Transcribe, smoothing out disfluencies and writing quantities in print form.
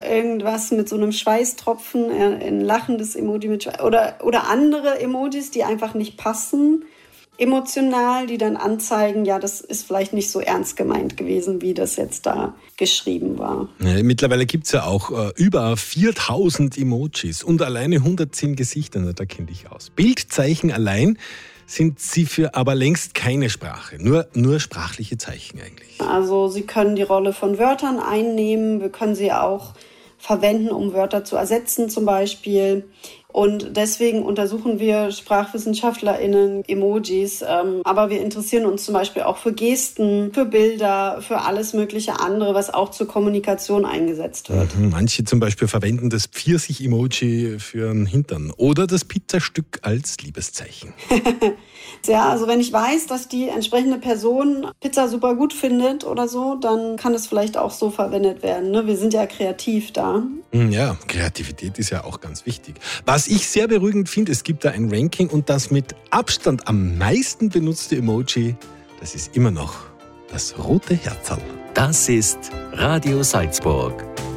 irgendwas mit so einem Schweißtropfen, ein lachendes Emoji mit oder andere Emojis, die einfach nicht passen, emotional, die dann anzeigen, ja, das ist vielleicht nicht so ernst gemeint gewesen, wie das jetzt da geschrieben war. Ja, mittlerweile gibt es ja auch über 4000 Emojis und alleine 110 Gesichter, da kenne ich aus. Bildzeichen allein sind sie für aber längst keine Sprache, nur sprachliche Zeichen eigentlich. Also sie können die Rolle von Wörtern einnehmen, wir können sie auch verwenden, um Wörter zu ersetzen zum Beispiel. Und deswegen untersuchen wir SprachwissenschaftlerInnen Emojis, aber wir interessieren uns zum Beispiel auch für Gesten, für Bilder, für alles mögliche andere, was auch zur Kommunikation eingesetzt wird. Manche zum Beispiel verwenden das Pfirsich-Emoji für einen Hintern oder das Pizzastück als Liebeszeichen. Ja, also wenn ich weiß, dass die entsprechende Person Pizza super gut findet oder so, dann kann es vielleicht auch so verwendet werden. Ne? Wir sind ja kreativ da. Ja, Kreativität ist ja auch ganz wichtig. Was ich sehr beruhigend finde, es gibt da ein Ranking und das mit Abstand am meisten benutzte Emoji, das ist immer noch das rote Herzerl. Das ist Radio Salzburg.